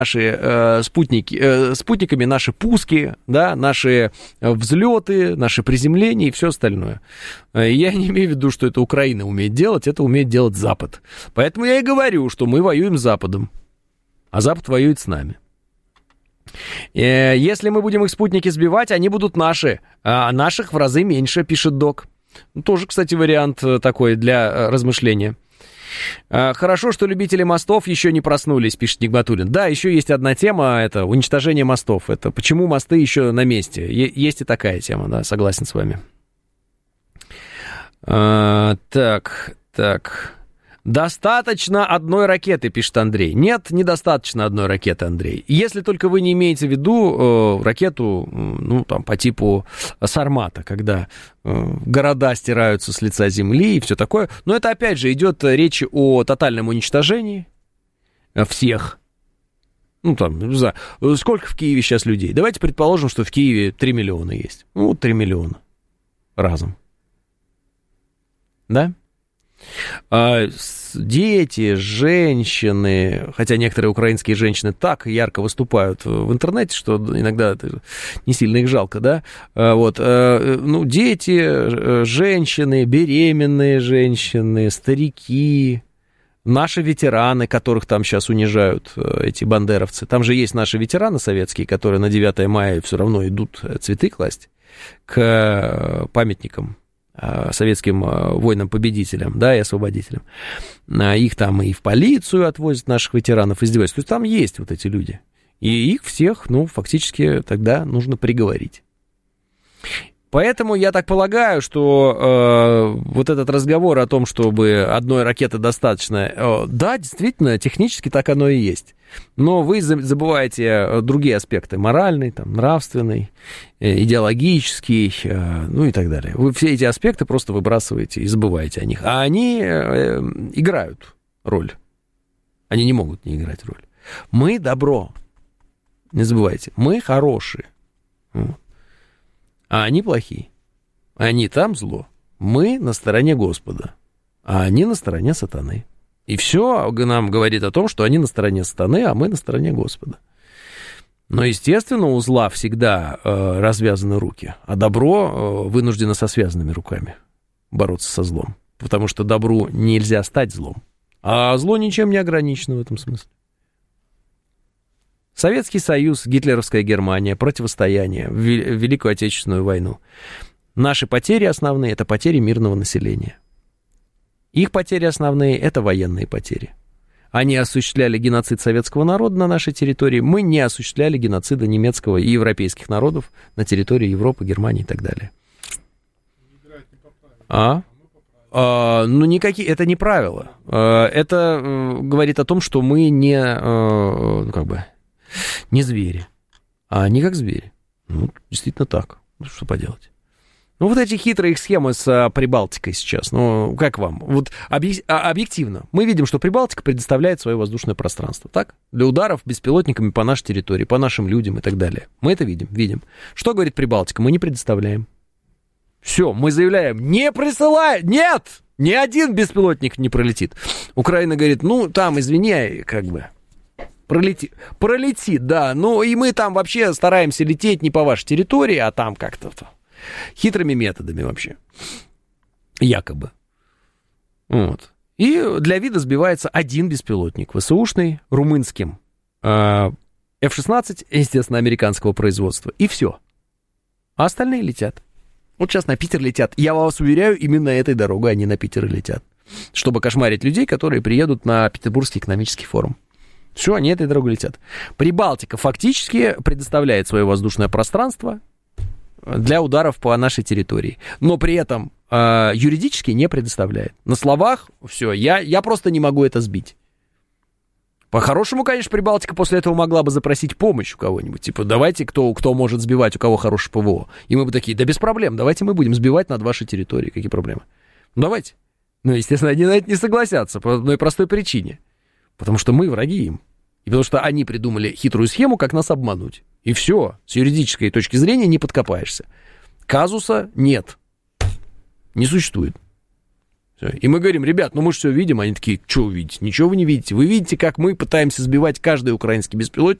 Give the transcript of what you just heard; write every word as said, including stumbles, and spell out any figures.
наши э, спутники, э, спутниками наши пуски, да, наши взлеты, наши приземления и все остальное. Я не имею в виду, что это Украина умеет делать, это умеет делать Запад. Поэтому я и говорю, что мы воюем с Западом, а Запад воюет с нами. Если мы будем их спутники сбивать, они будут наши, а наших в разы меньше, пишет Док. Тоже, кстати, вариант такой для размышления. Хорошо, что любители мостов еще не проснулись, пишет Нигматуллин. Да, еще есть одна тема, это уничтожение мостов. Это почему мосты еще на месте. Есть и такая тема, да, согласен с вами. А, так, так. Достаточно одной ракеты, пишет Андрей. Нет, недостаточно одной ракеты, Андрей. Если только вы не имеете в виду э, ракету, ну, там, по типу Сармата, когда э, города стираются с лица земли и все такое. Но это, опять же, идет речь о тотальном уничтожении всех. Ну, там, не знаю, сколько в Киеве сейчас людей? Давайте предположим, что в Киеве три миллиона есть. Ну, три миллиона разом. Да? А дети, женщины, хотя некоторые украинские женщины так ярко выступают в интернете, что иногда не сильно их жалко, да, вот, ну, дети, женщины, беременные женщины, старики, наши ветераны, которых там сейчас унижают эти бандеровцы, там же есть наши ветераны советские, которые на девятое мая все равно идут цветы класть к памятникам советским воинам-победителям, да, и освободителям. Их там и в полицию отвозят, наших ветеранов, издеваются. То есть там есть вот эти люди. И их всех, ну, фактически тогда нужно приговорить. Поэтому я так полагаю, что э, вот этот разговор о том, чтобы одной ракеты достаточно, э, да, действительно, технически так оно и есть. Но вы забываете другие аспекты: моральный, там, нравственный, э, идеологический, э, ну и так далее. Вы все эти аспекты просто выбрасываете и забываете о них. А они э, играют роль. Они не могут не играть роль. Мы добро. Не забывайте, мы хорошие. Вот. А они плохие. Они там зло. Мы на стороне Господа, а они на стороне сатаны. И все нам говорит о том, что они на стороне сатаны, а мы на стороне Господа. Но, естественно, у зла всегда э, развязаны руки, а добро э, вынуждено со связанными руками бороться со злом. Потому что добру нельзя стать злом, а зло ничем не ограничено в этом смысле. Советский Союз, гитлеровская Германия, противостояние в Великую Отечественную войну. Наши потери основные – это потери мирного населения. Их потери основные – это военные потери. Они осуществляли геноцид советского народа на нашей территории. Мы не осуществляли геноцида немецкого и европейских народов на территории Европы, Германии и так далее. А? А, ну, никакие, это не правило. А, это а, говорит о том, что мы не, а, ну, как бы, не звери, а не как звери. Ну, действительно так. Что поделать? Ну, вот эти хитрые схемы с а, Прибалтикой сейчас, ну, как вам? Вот объ... объективно, мы видим, что Прибалтика предоставляет свое воздушное пространство, так? Для ударов беспилотниками по нашей территории, по нашим людям и так далее. Мы это видим, видим. Что говорит Прибалтика? Мы не предоставляем. Все, мы заявляем, не присылай, нет, ни один беспилотник не пролетит. Украина говорит, ну, там, извини, как бы... Пролетит, пролетит, да, ну и мы там вообще стараемся лететь не по вашей территории, а там как-то хитрыми методами вообще, якобы. Вот. И для вида сбивается один беспилотник, ВСУшный, румынским, эф шестнадцать, естественно, американского производства, и все. А остальные летят. Вот сейчас на Питер летят, я вас уверяю, именно этой дорогой они на Питер летят, чтобы кошмарить людей, которые приедут на Петербургский экономический форум. Все, они этой дорогой летят. Прибалтика фактически предоставляет свое воздушное пространство для ударов по нашей территории, но при этом э, юридически не предоставляет. На словах все, я, я просто не могу это сбить. По-хорошему, конечно, Прибалтика после этого могла бы запросить помощь у кого-нибудь. Типа, давайте, кто, кто может сбивать, у кого хорошее ПВО. И мы бы такие, да без проблем, давайте мы будем сбивать над вашей территорией. Какие проблемы? Ну, давайте. Ну, естественно, они на это не согласятся по одной простой причине. Потому что мы враги им. И потому что они придумали хитрую схему, как нас обмануть. И все. С юридической точки зрения не подкопаешься. Казуса нет. Не существует. И мы говорим, ребят, ну мы же все видим. Они такие, что вы видите? Ничего вы не видите. Вы видите, как мы пытаемся сбивать каждый украинский беспилотник